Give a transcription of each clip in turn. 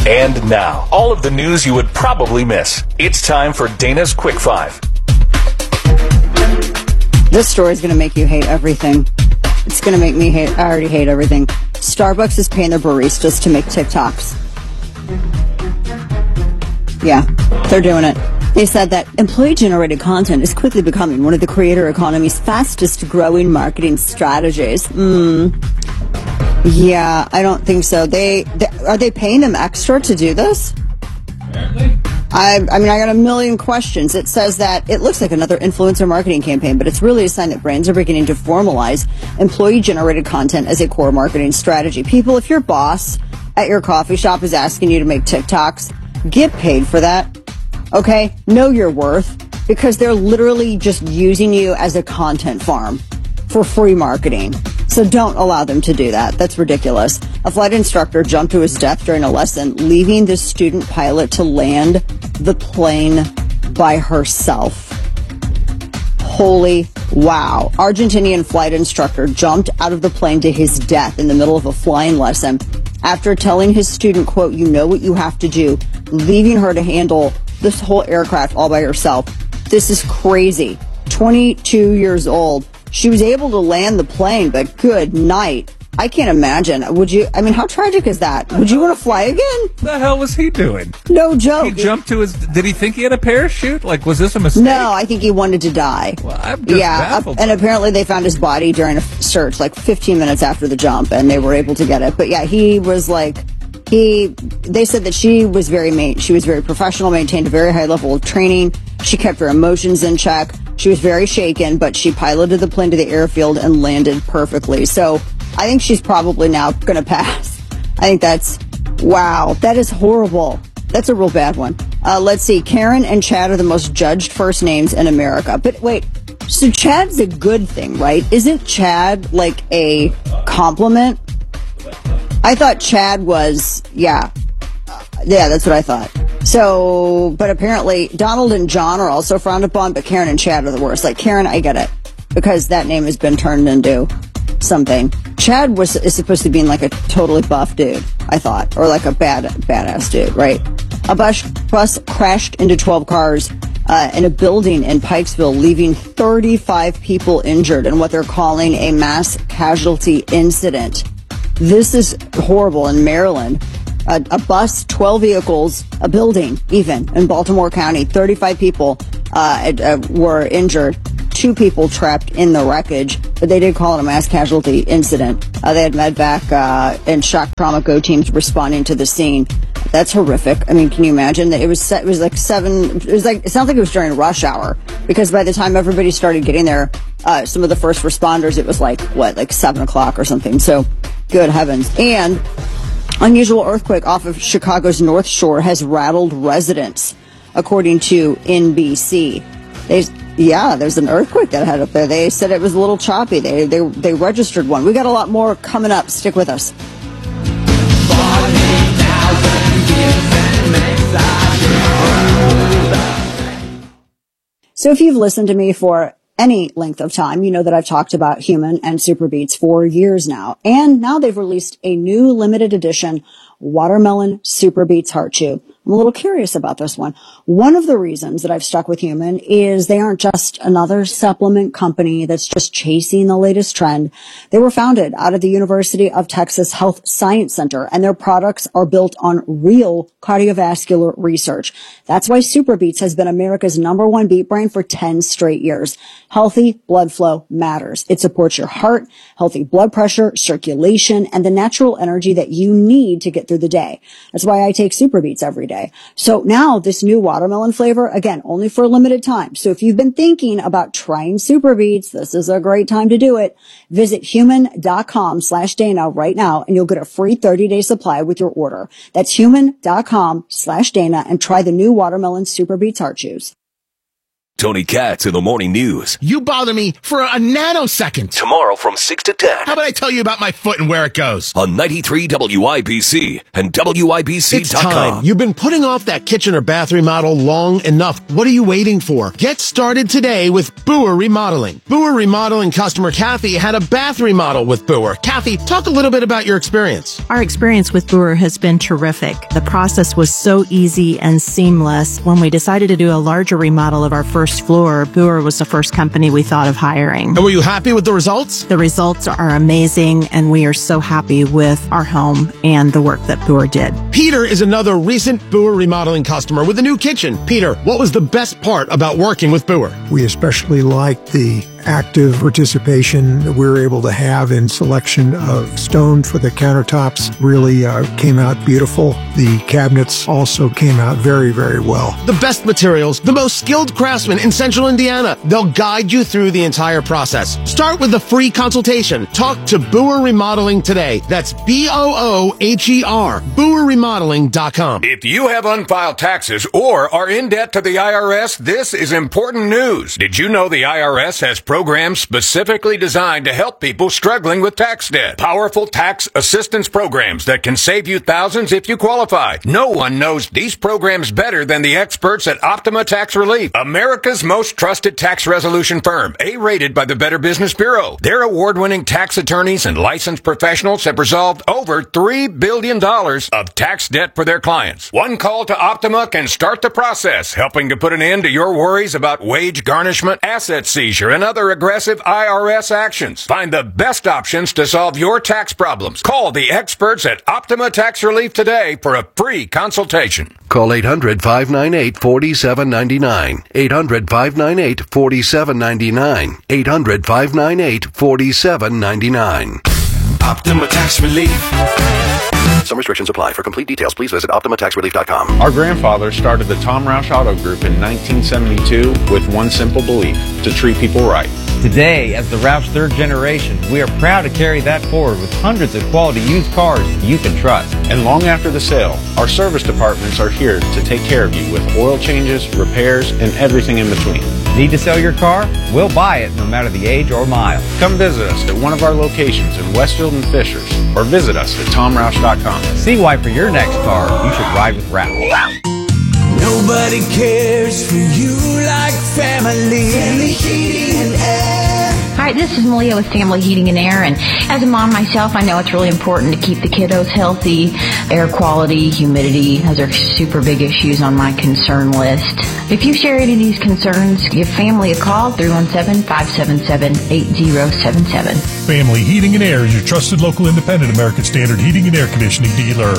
And now, all of the news you would probably miss. It's time for Dana's Quick Five. This story is going to make you hate everything. It's going to make me hate. I already hate everything. Starbucks is paying their baristas to make TikToks. Yeah, they're doing it. They said that employee-generated content is quickly becoming one of the creator economy's fastest-growing marketing strategies. Yeah, I don't think so. Are they paying them extra to do this? Apparently. I mean, I got a million questions. It says that it looks like another influencer marketing campaign, but it's really a sign that brands are beginning to formalize employee-generated content as a core marketing strategy. People, if your boss at your coffee shop is asking you to make TikToks, get paid for that. Okay? Know your worth, because they're literally just using you as a content farm for free marketing. So don't allow them to do that. That's ridiculous. A flight instructor jumped to his death during a lesson, leaving the student pilot to land the plane by herself. Holy wow. Argentinian flight instructor jumped out of the plane to his death in the middle of a flying lesson after telling his student, quote, "You know what you have to do," leaving her to handle this whole aircraft all by herself. This is crazy. 22 years old. She was able to land the plane, but good night. I can't imagine. Would you? I mean, how tragic is that? Would you want to fly again? What the hell was he doing? No joke. He jumped to his... Did he think he had a parachute? Like, was this a mistake? No, I think he wanted to die. Well, I'm just baffled. And apparently they found his body during a search like 15 minutes after the jump, and they were able to get it. But yeah, he was like... They said that she was very professional, maintained a very high level of training. She kept her emotions in check. She was very shaken, but she piloted the plane to the airfield and landed perfectly. So I think she's probably now going to pass. I think wow, that is horrible. That's a real bad one. Let's see. Karen and Chad are the most judged first names in America. But wait, so Chad's a good thing, right? Isn't Chad like a compliment? I thought Chad was, yeah, that's what I thought. So, but apparently Donald and John are also frowned upon, but Karen and Chad are the worst. Like Karen, I get it, because that name has been turned into something. Chad is supposed to be like a totally buff dude, I thought, or like a badass dude, right? A bus crashed into 12 cars in a building in Pikesville, leaving 35 people injured in what they're calling a mass casualty incident. This is horrible in Maryland. A bus, 12 vehicles, a building, even in Baltimore County, 35 people were injured. 2 people trapped in the wreckage, but they did call it a mass casualty incident. They had medvac and shock trauma go teams responding to the scene. That's horrific. I mean, can you imagine that it sounds like it was during rush hour, because by the time everybody started getting there, some of the first responders, it was like 7 o'clock or something. So good heavens. And unusual earthquake off of Chicago's North Shore has rattled residents, according to NBC. There's an earthquake that had up there. They said it was a little choppy. They registered one. We got a lot more coming up. Stick with us. So if you've listened to me for any length of time, you know that I've talked about Human and Superbeats for years now. And now they've released a new limited edition Watermelon Superbeats Heart Chew. I'm a little curious about this one. One of the reasons that I've stuck with Human is they aren't just another supplement company that's just chasing the latest trend. They were founded out of the University of Texas Health Science Center, and their products are built on real cardiovascular research. That's why Superbeats has been America's #1 beat brand for 10 straight years. Healthy blood flow matters. It supports your heart, healthy blood pressure, circulation, and the natural energy that you need to get through the day. That's why I take Superbeats every day. So now this new watermelon flavor, again, only for a limited time. So if you've been thinking about trying Superbeats, this is a great time to do it. Visit human.com/Dana right now, and you'll get a free 30-day supply with your order. That's human.com/Dana, and try the new watermelon Superbeats Heart Chews. Tony Katz in the morning news. You bother me for a nanosecond. Tomorrow from 6 to 10. How about I tell you about my foot and where it goes? On 93 WIBC and WIBC.com. It's time. You've been putting off that kitchen or bath remodel long enough. What are you waiting for? Get started today with Boer Remodeling. Boer Remodeling customer Kathy had a bath remodel with Boer. Kathy, talk a little bit about your experience. Our experience with Boer has been terrific. The process was so easy and seamless. When we decided to do a larger remodel of our first floor, Boer was the first company we thought of hiring. And were you happy with the results? The results are amazing, and we are so happy with our home and the work that Boer did. Peter is another recent Boer Remodeling customer with a new kitchen. Peter, what was the best part about working with Boer? We especially liked the active participation that we were able to have in selection of stone for the countertops. Really came out beautiful. The cabinets also came out very, very well. The best materials, the most skilled craftsmen in Central Indiana. They'll guide you through the entire process. Start with a free consultation. Talk to Boer Remodeling today. That's BOOHER. BoerRemodeling.com. If you have unfiled taxes or are in debt to the IRS, this is important news. Did you know the IRS has programs specifically designed to help people struggling with tax debt? Powerful tax assistance programs that can save you thousands if you qualify. No one knows these programs better than the experts at Optima Tax Relief, America's most trusted tax resolution firm, A-rated by the Better Business Bureau. Their award-winning tax attorneys and licensed professionals have resolved over $3 billion of tax debt for their clients. One call to Optima can start the process, helping to put an end to your worries about wage garnishment, asset seizure, and other aggressive IRS actions. Find the best options to solve your tax problems. Call the experts at Optima Tax Relief today for a free consultation. Call 800-598-4799. 800-598-4799. 800-598-4799. Optima Tax Relief. Some restrictions apply. For complete details, please visit OptimaTaxRelief.com. Our grandfather started the Tom Roush Auto Group in 1972 with one simple belief: to treat people right. Today, as the Roush third generation, we are proud to carry that forward with hundreds of quality used cars you can trust. And long after the sale, our service departments are here to take care of you with oil changes, repairs, and everything in between. Need to sell your car? We'll buy it no matter the age or mile. Come visit us at one of our locations in Westfield and Fishers, or visit us at TomRoush.com. See why for your next car, you should ride with Roush. Nobody cares for you like family. Family Heating and Air. Hi, this is Malia with Family Heating and Air, and as a mom myself, I know it's really important to keep the kiddos healthy. Air quality, humidity, those are super big issues on my concern list. If you share any of these concerns, give Family a call, 317-577-8077. Family Heating and Air is your trusted local independent American Standard heating and air conditioning dealer.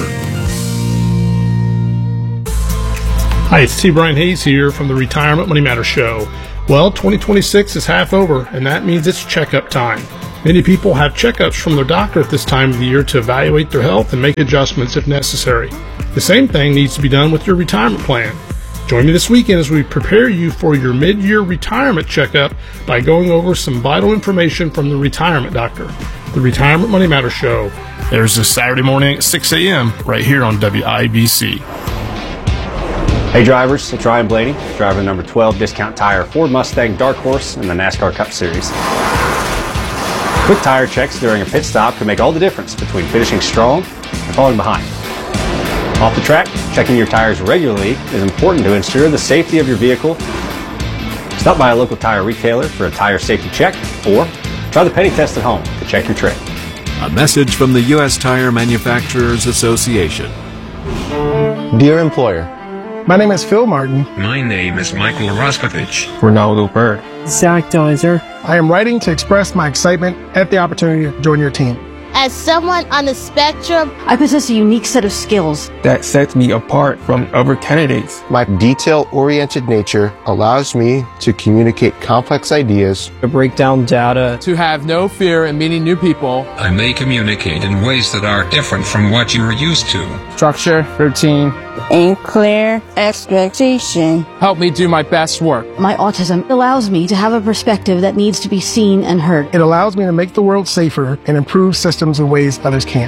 Hi, it's T. Brian Hayes here from the Retirement Money Matters Show. Well, 2026 is half over, and that means it's checkup time. Many people have checkups from their doctor at this time of the year to evaluate their health and make adjustments if necessary. The same thing needs to be done with your retirement plan. Join me this weekend as we prepare you for your mid-year retirement checkup by going over some vital information from the retirement doctor. The Retirement Money Matters Show. There's this Saturday morning at 6 a.m. right here on WIBC. Hey drivers, it's Ryan Blaney, driver of number 12 Discount Tire Ford Mustang Dark Horse in the NASCAR Cup Series. Quick tire checks during a pit stop can make all the difference between finishing strong and falling behind. Off the track, checking your tires regularly is important to ensure the safety of your vehicle. Stop by a local tire retailer for a tire safety check, or try the penny test at home to check your tread. A message from the U.S. Tire Manufacturers Association. Dear employer, my name is Phil Martin. My name is Michael Roskovich. Ronaldo Bird. Zach Deiser. I am writing to express my excitement at the opportunity to join your team. As someone on the spectrum, I possess a unique set of skills that sets me apart from other candidates. My detail-oriented nature allows me to communicate complex ideas, to break down data, to have no fear in meeting new people. I may communicate in ways that are different from what you're used to. Structure, routine, and clear expectation help me do my best work. My autism allows me to have a perspective that needs to be seen and heard. It allows me to make the world safer and improve systems in ways others can't.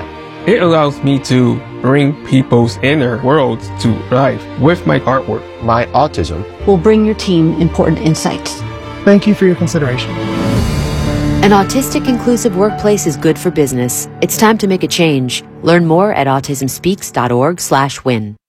It allows me to bring people's inner worlds to life with my artwork. My autism will bring your team important insights. Thank you for your consideration. An autistic inclusive workplace is good for business. It's time to make a change. Learn more at autismspeaks.org/win.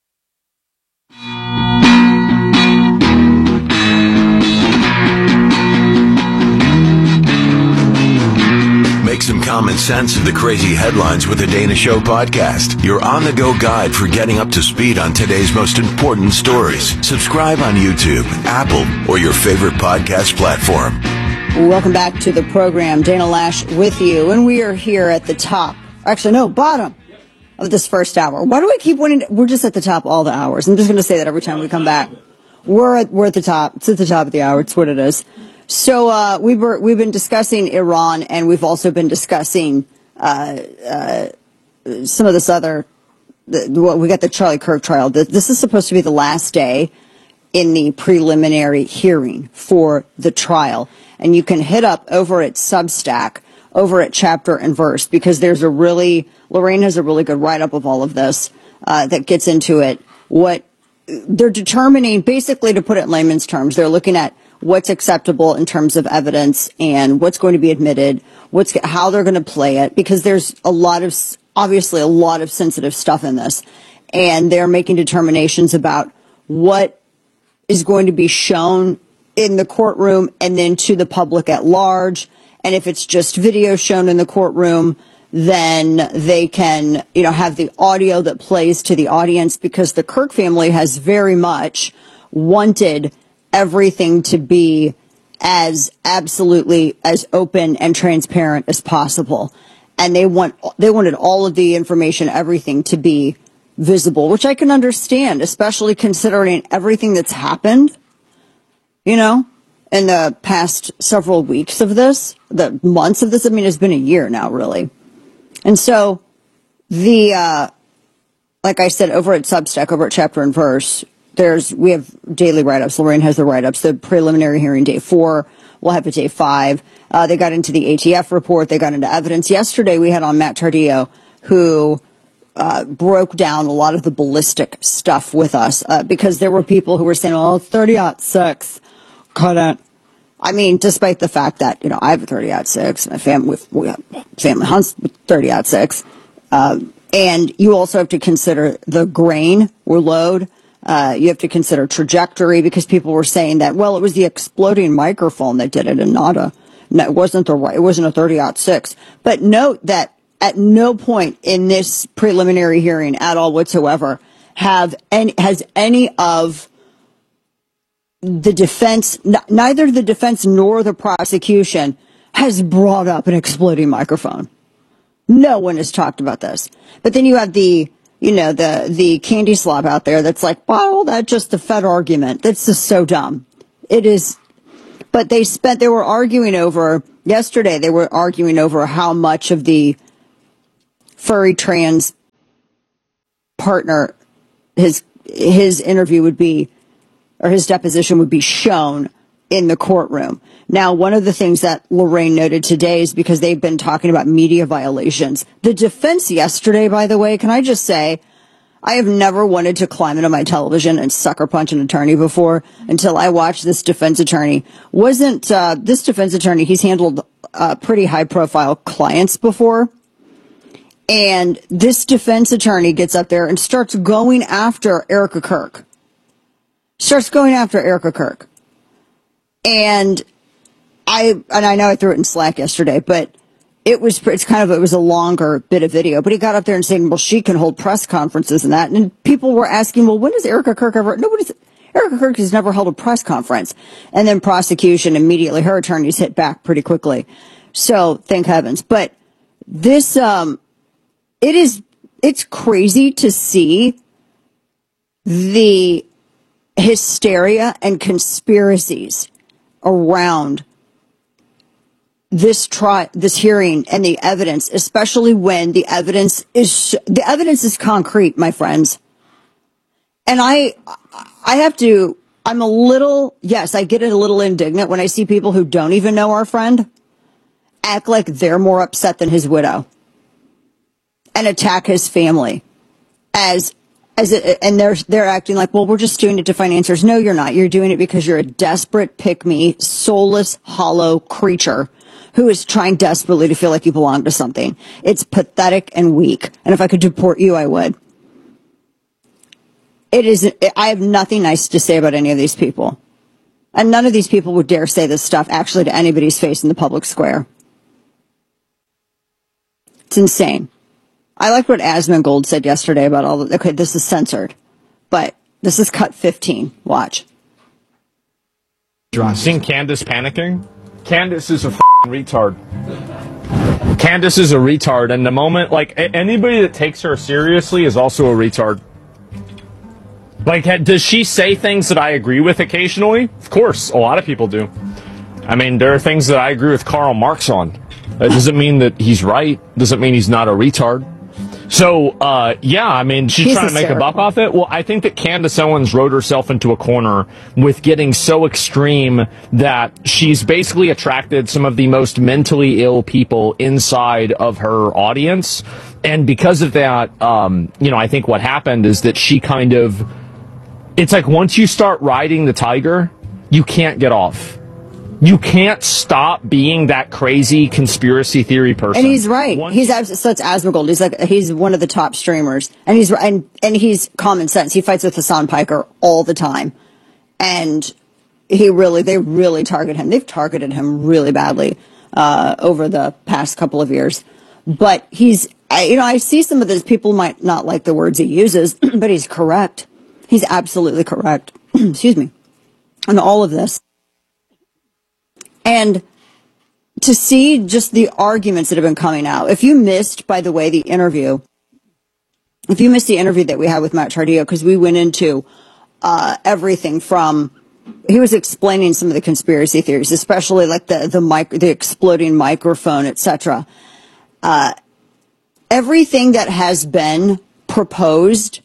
Make some common sense of the crazy headlines with the Dana Show podcast. Your on-the-go guide for getting up to speed on today's most important stories. Subscribe on YouTube, Apple, or your favorite podcast platform. Welcome back to the program. Dana Loesch with you, and we are here at the top. Actually, no, bottom of this first hour. Why do I keep wanting to, we're just at the top all the hours. I'm just going to say that every time we come back. We're at the top. It's at the top of the hour. It's what it is. So we've been discussing Iran, and we've also been discussing some of this other. We got the Charlie Kirk trial. This is supposed to be the last day in the preliminary hearing for the trial, and you can hit up over at Substack, over at Chapter and Verse, because Lorraine has a really good write-up of all of this that gets into it. What they're determining, basically, to put it in layman's terms, they're looking at what's acceptable in terms of evidence and what's going to be admitted, how they're going to play it, because there's obviously a lot of sensitive stuff in this, and they're making determinations about what is going to be shown in the courtroom and then to the public at large. And if it's just video shown in the courtroom, then they can, have the audio that plays to the audience, because the Kirk family has very much wanted everything to be as absolutely as open and transparent as possible. And they wanted all of the information, everything to be visible, which I can understand, especially considering everything that's happened, in the past several weeks of this, the months of this. I mean, it's been a year now, really. And so like I said, over at Substack, over at Chapter and Verse, we have daily write-ups. Lorraine has the write-ups. The preliminary hearing, day 4. We'll have it day 5. They got into the ATF report. They got into evidence. Yesterday, we had on Matt Tardillo, who broke down a lot of the ballistic stuff with us, because there were people who were saying, "Oh, it's 30-06. Couldn't." I mean, despite the fact that I have a 30-06, my family hunts with 30-06, and you also have to consider the grain or load. You have to consider trajectory, because people were saying that, well, it was the exploding microphone that did it, and it wasn't a 30-06. But note that at no point in this preliminary hearing at all whatsoever has any of the defense, neither the defense nor the prosecution, has brought up an exploding microphone. No one has talked about this. But then you have the candy slob out there that's like, well, that's just a Fed argument. That's just so dumb. It is. But they were arguing over how much of the furry trans partner, his interview would be, or his deposition would be shown in the courtroom. Now, one of the things that Lorraine noted today is because they've been talking about media violations. The defense yesterday, by the way, can I just say, I have never wanted to climb into my television and sucker punch an attorney before until I watched this defense attorney. This defense attorney, he's handled pretty high-profile clients before. And this defense attorney gets up there and starts going after Erica Kirk. And I know I threw it in Slack yesterday, but it was a longer bit of video. But he got up there and saying, well, she can hold press conferences and that. And people were asking, well, when does Erica Kirk ever? Erica Kirk has never held a press conference. And then prosecution immediately, her attorneys hit back pretty quickly. So thank heavens. But this, it's crazy to see the hysteria and conspiracies around this hearing and the evidence, especially when the evidence is concrete, my friends. And I get a little indignant when I see people who don't even know our friend act like they're more upset than his widow. and attack his family and they're acting like, well, we're just doing it to find answers. No, you're not. You're doing it because you're a desperate, pick-me, soulless, hollow creature who is trying desperately to feel like you belong to something. It's pathetic and weak. And if I could deport you, I would. I have nothing nice to say about any of these people. And none of these people would dare say this stuff actually to anybody's face in the public square. It's insane. I like what Asmongold said yesterday about all the, okay, this is censored, but this is cut 15. Watch. Seen Candace panicking? Candace is a retard. Candace is a retard, and the moment, like, anybody that takes her seriously is also a retard. Like, does she say things that I agree with occasionally? Of course, a lot of people do. I mean, there are things that I agree with Karl Marx on. That doesn't mean that he's right. Doesn't mean he's not a retard. So, yeah, I mean, she's trying to make a buck off it. Well, I think that Candace Owens wrote herself into a corner with getting so extreme that she's basically attracted some of the most mentally ill people inside of her audience. And because of that, you know, I think what happened is that she kind of, it's like once you start riding the tiger, you can't get off. You can't stop being that crazy conspiracy theory person. And he's right. So it's Asmongold. He's one of the top streamers, and he's common sense. He fights with Hassan Piker all the time, and they really target him. They've targeted him really badly over the past couple of years. But I see some of those people might not like the words he uses, but he's correct. He's absolutely correct. Excuse me. On all of this. And to see just the arguments that have been coming out. If you missed, by the way, the interview that we had with Matt Tardillo, because we went into everything from, he was explaining some of the conspiracy theories, especially like the exploding microphone, etc. Everything that has been proposed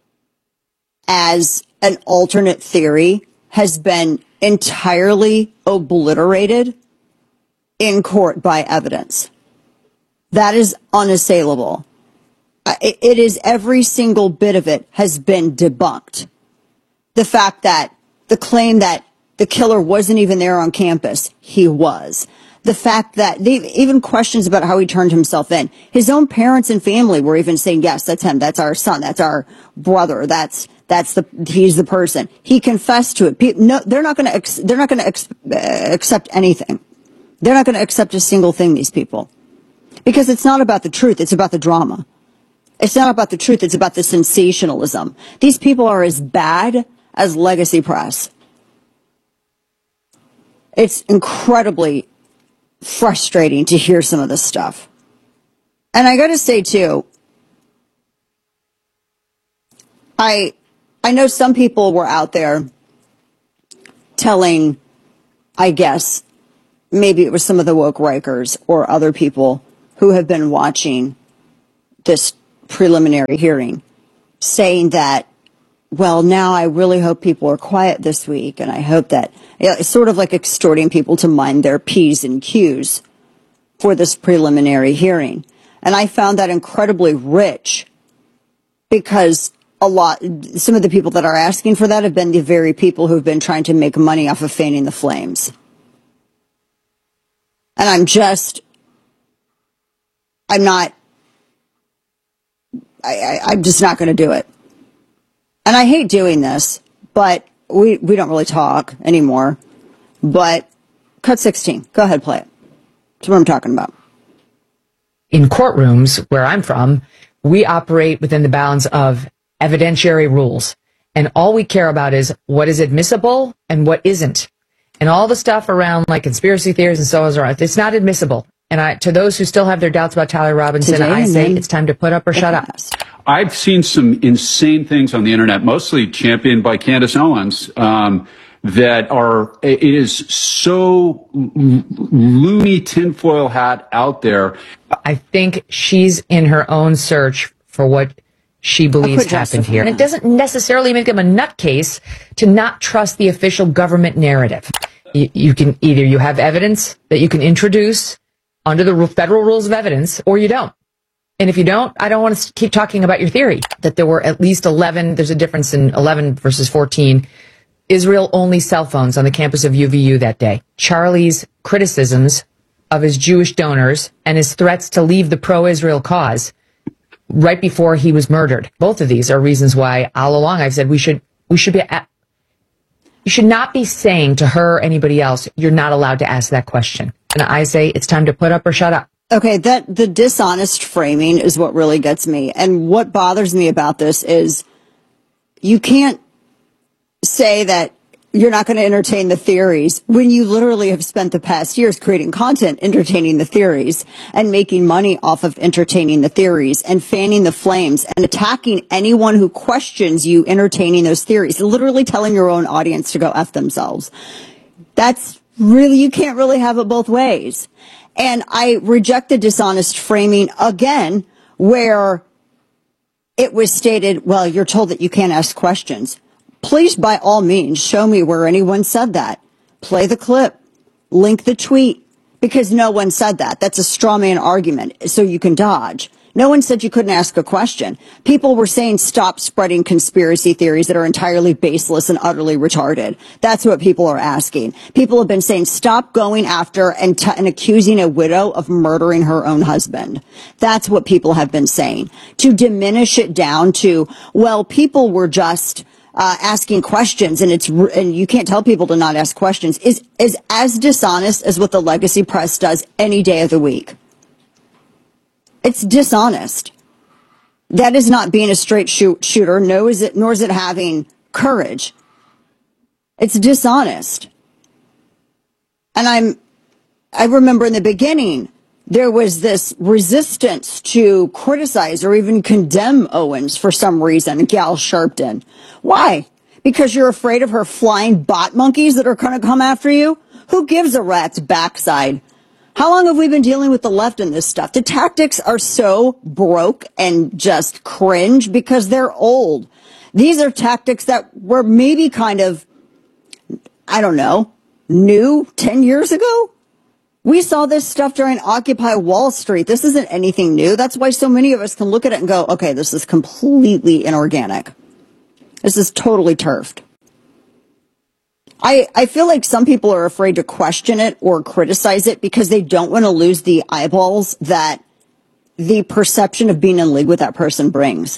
as an alternate theory has been entirely obliterated in court by evidence. That is unassailable. It is, every single bit of it has been debunked. The fact that the claim that the killer wasn't even there on campus, he was. The fact that even questions about how he turned himself in. His own parents and family were even saying, yes, that's him. That's our son. That's our brother. He's the person. He confessed to it. No, they're not going to accept anything. They're not going to accept a single thing, these people. Because it's not about the truth. It's about the drama. It's not about the truth. It's about the sensationalism. These people are as bad as Legacy Press. It's incredibly frustrating to hear some of this stuff. And I got to say, too, I know some people were out there telling, I guess, maybe it was some of the woke Rikers or other people who have been watching this preliminary hearing, saying that, well, now I really hope people are quiet this week, and I hope that, it's sort of like extorting people to mind their P's and Q's for this preliminary hearing. And I found that incredibly rich, because some of the people that are asking for that have been the very people who've been trying to make money off of fanning the flames. And I'm just not going to do it. And I hate doing this, but we don't really talk anymore. But cut 16. Go ahead, play it. That's what I'm talking about. In courtrooms, where I'm from, we operate within the bounds of evidentiary rules. And all we care about is what is admissible and what isn't. And all the stuff around like conspiracy theories and so on, it's not admissible. And to those who still have their doubts about Tyler Robinson, I say it's time to put up or shut up. I've seen some insane things on the internet, mostly championed by Candace Owens, that it is so loony tinfoil hat out there. I think she's in her own search for what she believes happened here. And it doesn't necessarily make them a nutcase to not trust the official government narrative. You can you have evidence that you can introduce under the federal rules of evidence, or you don't. And if you don't, I don't want to keep talking about your theory that there were at least 11, there's a difference in 11 versus 14, Israel-only cell phones on the campus of UVU that day. Charlie's criticisms of his Jewish donors and his threats to leave the pro-Israel cause right before he was murdered. Both of these are reasons why all along I've said you should not be saying to her or anybody else, you're not allowed to ask that question. And I say it's time to put up or shut up. Okay, the dishonest framing is what really gets me. And what bothers me about this is you can't say that you're not going to entertain the theories when you literally have spent the past years creating content entertaining the theories and making money off of entertaining the theories and fanning the flames and attacking anyone who questions you entertaining those theories, literally telling your own audience to go F themselves. That's really, you can't really have it both ways. And I reject the dishonest framing again, where it was stated, well, you're told that you can't ask questions. Please, by all means, show me where anyone said that. Play the clip. Link the tweet. Because no one said that. That's a straw man argument, so you can dodge. No one said you couldn't ask a question. People were saying stop spreading conspiracy theories that are entirely baseless and utterly retarded. That's what people are asking. People have been saying stop going after and accusing a widow of murdering her own husband. That's what people have been saying. To diminish it down to, well, people were just asking questions and you can't tell people to not ask questions is as dishonest as what the legacy press does any day of the week. It's dishonest. That is not being a straight shooter, nor is it having courage. It's dishonest. And I remember in the beginning, there was this resistance to criticize or even condemn Owens for some reason, Gal Sharpton. Why? Because you're afraid of her flying bot monkeys that are going to come after you? Who gives a rat's backside? How long have we been dealing with the left in this stuff? The tactics are so broke and just cringe because they're old. These are tactics that were maybe kind of, I don't know, new 10 years ago. We saw this stuff during Occupy Wall Street. This isn't anything new. That's why so many of us can look at it and go, okay, this is completely inorganic. This is totally turfed. I feel like some people are afraid to question it or criticize it because they don't want to lose the eyeballs that the perception of being in league with that person brings.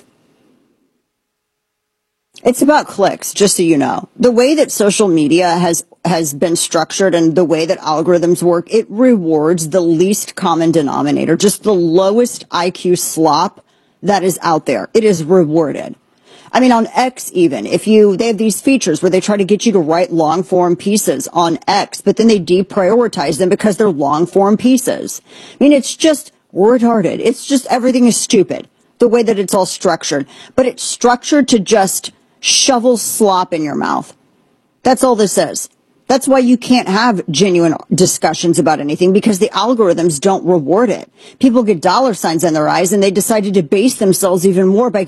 It's about clicks, just so you know. The way that social media has been structured and the way that algorithms work, it rewards the least common denominator, just the lowest IQ slop that is out there. It is rewarded. I mean, on X even, they have these features where they try to get you to write long form pieces on X, but then they deprioritize them because they're long form pieces. I mean, it's just retarded. It's just everything is stupid, the way that it's all structured. But it's structured to just shovel slop in your mouth. That's all this is. That's why you can't have genuine discussions about anything, because the algorithms don't reward it. People get dollar signs in their eyes and they decide to debase themselves even more by